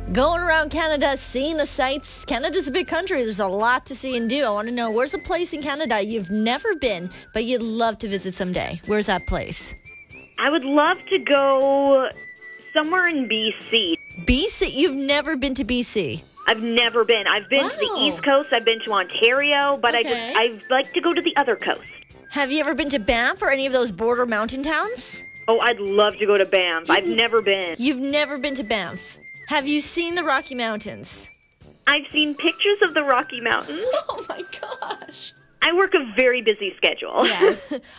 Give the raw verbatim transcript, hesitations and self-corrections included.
Going around Canada, seeing the sights. Canada's a big country. There's a lot to see and do. I want to know, where's a place in Canada you've never been, but you'd love to visit someday? Where's that place? I would love to go somewhere in B C. B C? You've never been to B C? I've never been. I've been to the Wow. East Coast. I've been to Ontario, but I just, Okay. I'd like to go to the other coast. Have you ever been to Banff or any of those border mountain towns? Oh, I'd love to go to Banff. I've never been. You've never been to Banff. Have you seen the Rocky Mountains? I've seen pictures of the Rocky Mountains. Oh my gosh. I work a very busy schedule. Yeah.